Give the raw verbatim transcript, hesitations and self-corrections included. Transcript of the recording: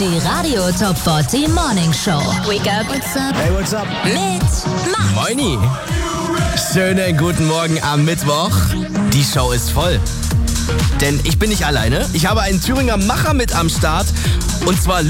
Die Radio Top vierzig Morning Show. Wake up. What's up? Hey, what's up? Mit Max. Moini. Schönen guten Morgen am Mittwoch. Die Show ist voll. Denn ich bin nicht alleine. Ich habe einen Thüringer Macher mit am Start. Und zwar